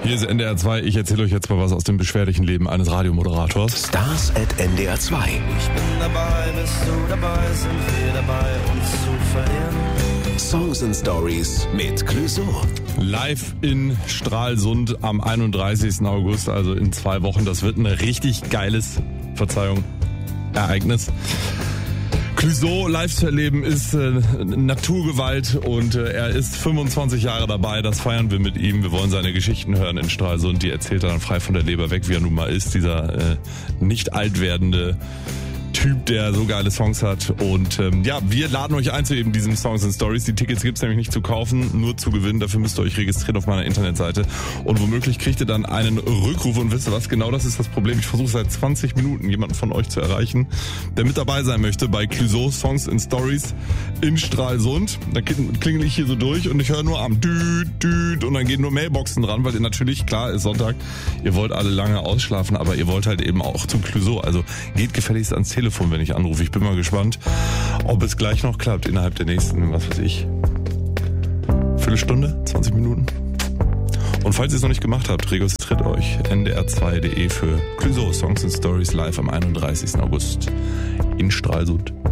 Hier ist NDR 2. Ich erzähle euch jetzt mal was aus dem beschwerlichen Leben eines Radiomoderators. Stars at NDR 2. Ich bin dabei, bist du dabei, sind wir dabei, uns zu verlieren. Songs and Stories mit Clouseau. Live in Stralsund am 31. August, also in 2 Wochen. Das wird ein richtig geiles, Ereignis. Clouseau live zu erleben ist Naturgewalt und er ist 25 Jahre dabei, das feiern wir mit ihm. Wir wollen seine Geschichten hören in Stralsund, die erzählt er dann frei von der Leber weg, wie er nun mal ist, dieser nicht alt werdende Typ, der so geile Songs hat. Und wir laden euch ein zu eben diesen Songs and Stories. Die Tickets gibt's nämlich nicht zu kaufen, nur zu gewinnen. Dafür müsst ihr euch registrieren auf meiner Internetseite. Und womöglich kriegt ihr dann einen Rückruf. Und wisst ihr was? Genau das ist das Problem. Ich versuche seit 20 Minuten jemanden von euch zu erreichen, der mit dabei sein möchte bei Clouseau Songs and Stories in Stralsund. Da klingel ich hier so durch und ich höre nur am Düt und dann gehen nur Mailboxen dran, weil ihr natürlich, klar, ist Sonntag, ihr wollt alle lange ausschlafen, aber ihr wollt halt eben auch zum Clouseau. Also geht gefälligst ans Telefon, wenn ich anrufe. Ich bin mal gespannt, ob es gleich noch klappt innerhalb der nächsten, Viertelstunde, 20 Minuten. Und falls ihr es noch nicht gemacht habt, registriert euch ndr2.de für Clouseau Songs and Stories live am 31. August in Stralsund.